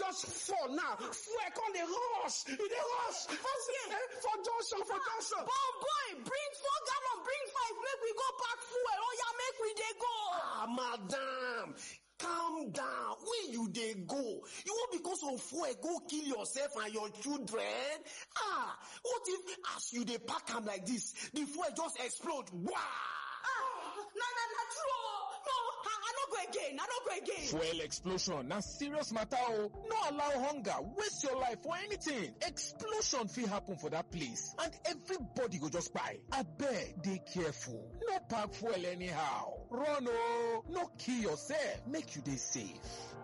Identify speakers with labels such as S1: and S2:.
S1: just fall now. Fuel come dey rush. E dey rush. For junction.
S2: Bon boy, bring 4 gallon, bring 5, make we go pack fuel. Oh yeah, make we dey go.
S1: Madam, calm down. Where you dey go? You wan because of fuel go kill yourself and your children? What if as you dey pack am like this, the fuel just explode? Wah!
S2: Na true. No, I no go again.
S3: Fuel explosion na serious matter o. No allow hunger waste your life for anything. Explosion fit happen for that place and everybody go just kpai. Abeg dey careful. No pack fuel anyhow. Run o. No kill yourself. Make you dey safe.